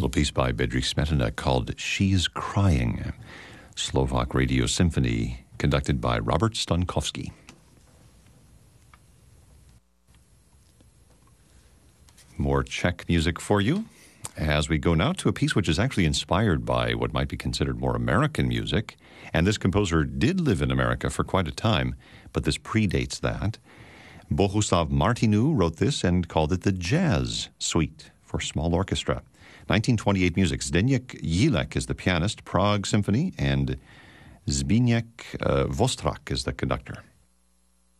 little piece by Bedřich Smetana called She's Crying, Slovak Radio Symphony, conducted by Robert Stankowski. More Czech music for you as we go now to a piece which is actually inspired by what might be considered more American music. And this composer did live in America for quite a time, but this predates that. Bohuslav Martinu wrote this and called it the Jazz Suite for small orchestra. 1928 music. Zdeněk Jílek is the pianist, Prague Symphony, and Zbigněk Vostrak is the conductor.